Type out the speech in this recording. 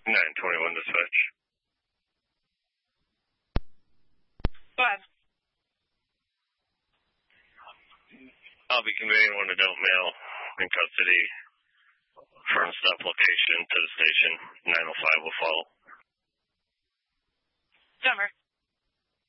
921 dispatch. Go ahead. I'll be conveying one adult male in custody from stop location to the station. 905 will follow. Denver.